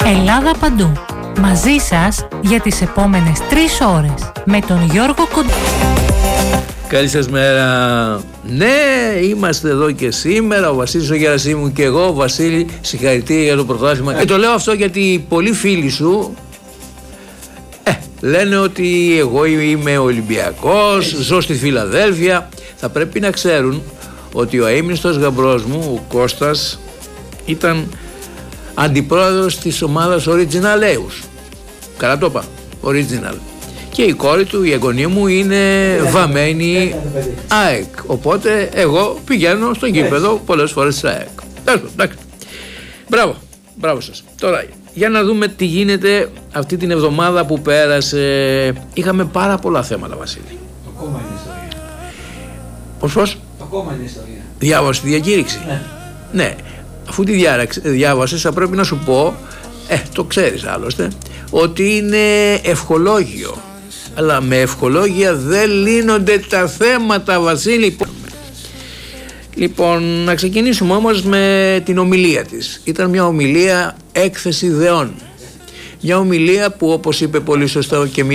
Ελλάδα παντού. Μαζί σας για τις επόμενες 3 ώρες με τον Γιώργο Κοντή. Καλή σας μέρα. Ναι, είμαστε εδώ και σήμερα, ο Βασίλης ο Γερασίμου και εγώ. Βασίλη, συγχαρητήρια για το πρωτάθλημα. Και το λέω αυτό γιατί πολλοί φίλοι σου λένε ότι εγώ είμαι Ολυμπιακός, ζω στη Φιλαδέλφια. Θα πρέπει να ξέρουν ότι ο αείμνηστος γαμπρός μου, ο Κώστας, ήταν αντιπρόεδρος της ομάδας Original Eus. Καλά το είπα, Original. Και η κόρη του, η εγγονή μου, είναι βαμμένη ΑΕΚ. Οπότε εγώ πηγαίνω στο γήπεδο πολλές φορές της ΑΕΚ. Εντάξει. Μπράβο σας. Τώρα, για να δούμε τι γίνεται αυτή την εβδομάδα που πέρασε. Είχαμε πάρα πολλά θέματα, Βασίλη. Το κόμμα είναι ιστορία. Πώς? Το κόμμα είναι ιστορία. Διάβασε τη διακήρυξη. Ναι. Αφού τη διάβασες, θα πρέπει να σου πω, το ξέρεις άλλωστε, ότι είναι ευχολόγιο. Αλλά με ευχολόγια δεν λύνονται τα θέματα, Βασίλη. Λοιπόν, να ξεκινήσουμε όμως με την ομιλία της. Ήταν μια ομιλία έκθεση ιδεών. Μια ομιλία που, όπως είπε πολύ σωστά και